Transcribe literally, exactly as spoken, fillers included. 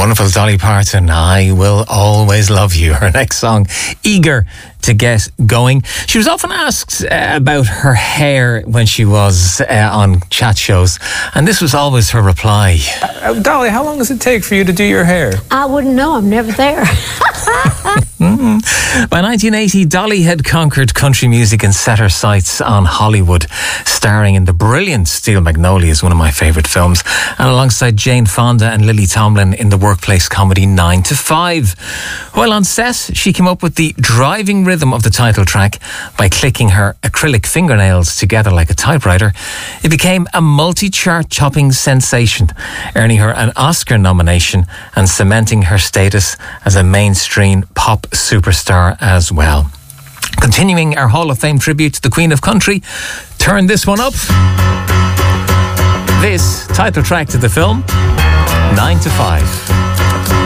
wonderful Dolly Parton, I Will Always Love You. Her next song, Eager to Get Going. She was often asked uh, about her hair when she was uh, on chat shows, and this was always her reply. Uh, Dolly, how long does it take for you to do your hair? I wouldn't know. I'm never there. mm. By nineteen eighty, Dolly had conquered country music and set her sights on Hollywood, starring in the brilliant Steel Magnolias, one of my favourite films, and alongside Jane Fonda and Lily Tomlin in the workplace comedy nine to five. While on set, she came up with the driving rhythm of the title track by clicking her acrylic fingernails together like a typewriter. It became a multi-chart topping sensation, earning her an Oscar nomination and cementing her status as a mainstream pop superstar as well. Continuing our Hall of Fame tribute to the Queen of Country, turn this one up. This title track to the film, nine to five.